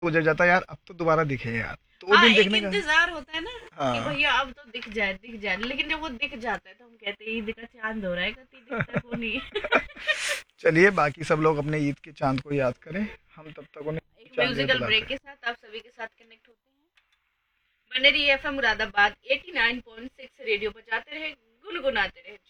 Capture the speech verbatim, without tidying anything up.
गुजर जाता है यार, अब तो दोबारा दिखे यार, तो वो हाँ, दिन एक देखने का। इंतजार होता है ना कि हाँ। भैया अब तो दिख जाए दिख जाए, लेकिन जब वो दिख जाता है तो हम कहते हैं ईद का चांद हो रहा है, कति दिखता को नहीं। चलिए, बाकी सब लोग अपने ईद के चांद को याद करें, हम तब तक उन्हें एक चांद म्यूजिकल याद ब्रेक करें। के साथ आप सभी के साथ कनेक्ट होते हैं। बने रही F M Moradabad eighty nine point six, radio बजाते रहे, गुनगुनाते रहे।